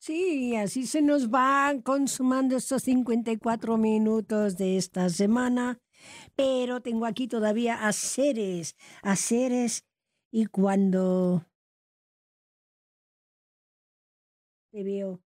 Sí, así se nos van consumando estos 54 minutos de esta semana, pero tengo aquí todavía a Ceres, y cuando te veo